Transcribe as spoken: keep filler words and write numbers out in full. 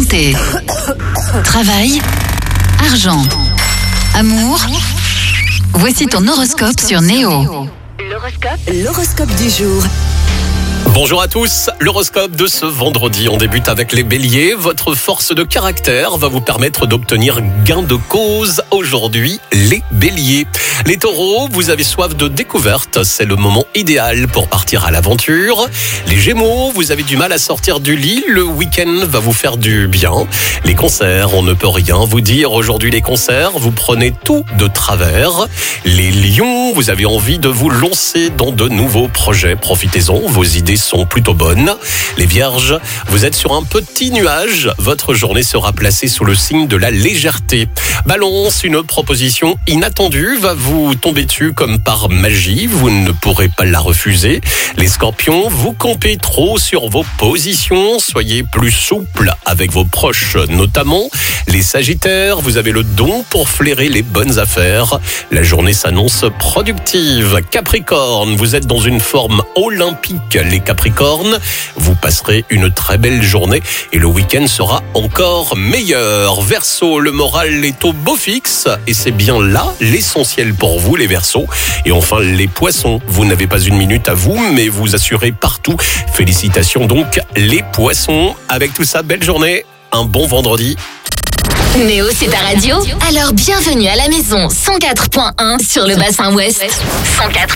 Santé, travail, argent, amour. Voici ton horoscope sur Néo. L'horoscope, l'horoscope du jour. Bonjour à tous, l'horoscope de ce vendredi. On débute avec les béliers. Votre force de caractère va vous permettre d'obtenir gain de cause aujourd'hui, les béliers. Les taureaux, vous avez soif de découverte. C'est le moment idéal pour partir à l'aventure. Les gémeaux, vous avez du mal à sortir du lit. Le week-end va vous faire du bien. Les cancers, on ne peut rien vous dire. Aujourd'hui, les cancers, vous prenez tout de travers. Les lions, vous avez envie de vous lancer dans de nouveaux projets. Profitez-en, vos idées sont plutôt bonnes. Les vierges, vous êtes sur un petit nuage. Votre journée sera placée sous le signe de la légèreté. Balance, une proposition inattendue va vous tomber dessus comme par magie. Vous ne pourrez pas la refuser. Les scorpions, vous campez trop sur vos positions. Soyez plus souple avec vos proches notamment. Les sagittaires, vous avez le don pour flairer les bonnes affaires. La journée s'annonce productive. Capricorne, vous êtes dans une forme olympique. Les Capricornes, vous passerez une très belle journée et le week-end sera encore meilleur. Verseau, le moral est au beau fixe et c'est bien là l'essentiel pour vous les Verseaux. Et enfin les Poissons, vous n'avez pas une minute à vous mais vous assurez partout. Félicitations donc les Poissons. Avec tout ça, belle journée, un bon vendredi. Néo, c'est ta radio? Alors bienvenue à la maison. cent quatre point un sur le bassin ouest. cent quatre